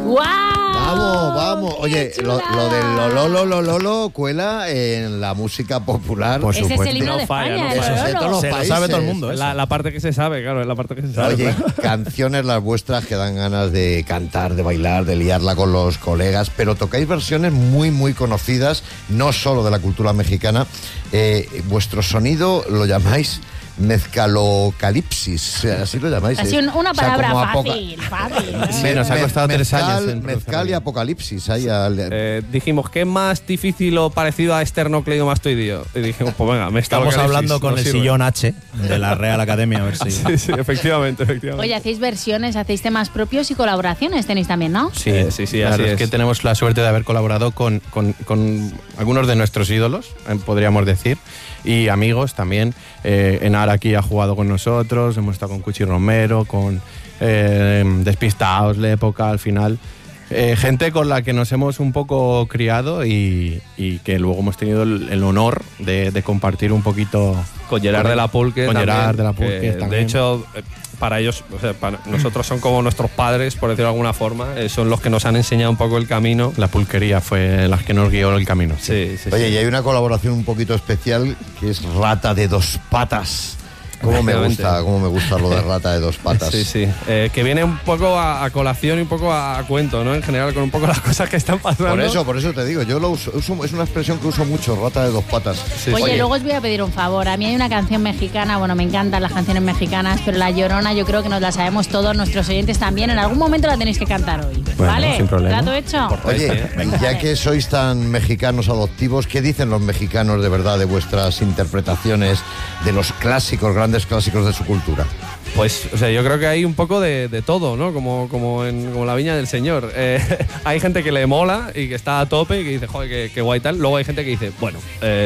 ¡Guau! Vamos. Oye, lo del Lolo cuela en la música popular. Por Ese supuesto. es el himno No de falla, España, no falla. el Se Lolo. lo sabe todo el mundo. La parte que se sabe, claro, es la parte que se sabe. Oye, canciones las vuestras que dan ganas de cantar, de bailar, de liarla con los colegas, pero tocáis versiones muy, muy conocidas, no solo de la cultura mexicana. Vuestro sonido lo llamáis mezcalocalipsis, así lo llamáis. Así una O sea, palabra como fácil. Sí, nos ha costado 3 años. Mezcal y apocalipsis. Dijimos, ¿qué es más difícil o parecido a esternocleidomastoideo? Y dijimos, pues venga, Estamos hablando con nos el sirve. sillón H de la Real Academia, a ver si... Sí, efectivamente. Oye, hacéis versiones, hacéis temas propios y colaboraciones tenéis también, ¿no? Sí, La verdad así es que tenemos la suerte de haber colaborado con algunos de nuestros ídolos, podríamos decir, y amigos también. Enar aquí ha jugado con nosotros, hemos estado con Cuchi Romero, con Despistaos, La Época, al final. Gente con la que nos hemos un poco criado y que luego hemos tenido el honor de compartir un poquito con Gerard de la Pulque. Con también, Gerard de la Pulque que, también. de hecho, para ellos, o sea, para nosotros son como nuestros padres, por decirlo de alguna forma. Son los que nos han enseñado un poco el camino. La pulquería fue la que nos guió el camino. Sí. Oye, y hay una colaboración un poquito especial que es Rata de Dos Patas. ¿Cómo me gusta lo de Rata de Dos Patas? Sí. Que viene un poco a colación y un poco a cuento, ¿no? En general, con un poco las cosas que están pasando. Por eso te digo, yo lo uso, es una expresión que uso mucho, Rata de Dos Patas. Sí, Oye, luego os voy a pedir un favor. A mí hay una canción mexicana, bueno, me encantan las canciones mexicanas, pero La Llorona yo creo que nos la sabemos todos, nuestros oyentes también. En algún momento la tenéis que cantar hoy. Bueno, ¿Vale? sin problema. ¿Trato hecho? Oye, ya que sois tan mexicanos adoptivos, ¿qué dicen los mexicanos de verdad de vuestras interpretaciones de los clásicos, grandes clásicos de su cultura? Pues, o sea, yo creo que hay un poco de todo, ¿no? Como la viña del señor. Hay gente que le mola y que está a tope y que dice, joder, qué guay tal. Luego hay gente que dice, bueno,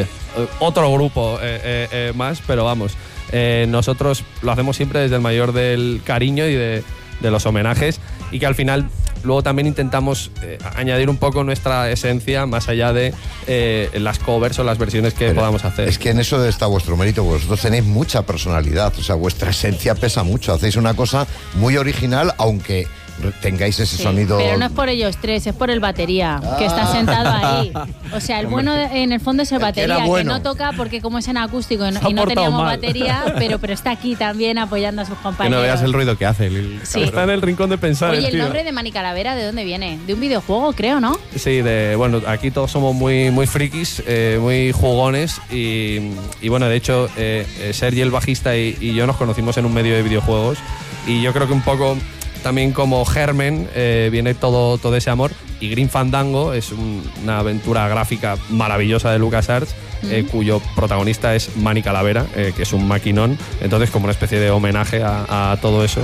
otro grupo más, pero vamos. Nosotros lo hacemos siempre desde el mayor del cariño y de los homenajes, y que al final luego también intentamos añadir un poco nuestra esencia más allá de las covers o las versiones que podamos hacer. Es que en eso está vuestro mérito, vosotros tenéis mucha personalidad, o sea, vuestra esencia pesa mucho, hacéis una cosa muy original, aunque tengáis ese sonido. Pero no es por ellos tres, es por el batería, que está sentado ahí. O sea, el bueno en el fondo es el batería, que no toca porque como es en acústico y no teníamos batería, pero está aquí también apoyando a sus compañeros. Que no veas el ruido que hace. Sí. Está en el rincón de pensar. Oye, el nombre de Mani Calavera, ¿de dónde viene? De un videojuego, creo, ¿no? Sí, bueno, aquí todos somos muy, muy frikis, muy jugones y bueno, de hecho, Sergi, el bajista, y yo nos conocimos en un medio de videojuegos, y yo creo que un poco también como germen viene todo ese amor. Y Grim Fandango es una aventura gráfica maravillosa de LucasArts, cuyo protagonista es Mani Calavera, que es un maquinón. Entonces, como una especie de homenaje a todo eso,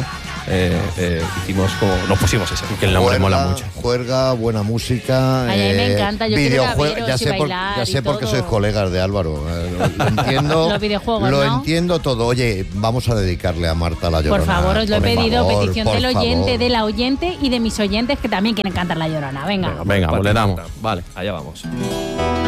nos pusimos ese. Que el nombre mola mucho. Juerga, buena música. Ay, a mí me encanta. Yo quiero ya sé por qué sois colegas de Álvaro. Lo entiendo. Los videojuegos, lo ¿no? entiendo todo. Oye, vamos a dedicarle a Marta La Llorona. Por favor, os lo he pedido, petición del oyente, favor. de la oyente y de mis oyentes que también quieren cantar La Llorona. Venga. Venga, pues le damos. Vale, allá vamos.